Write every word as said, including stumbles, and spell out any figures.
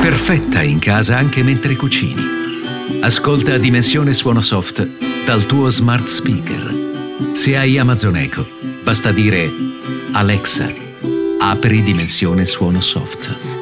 Perfetta in casa anche mentre cucini. Ascolta Dimensione Suono Soft dal tuo smart speaker. Se hai Amazon Echo, basta dire Alexa, apri Dimensione Suono Soft.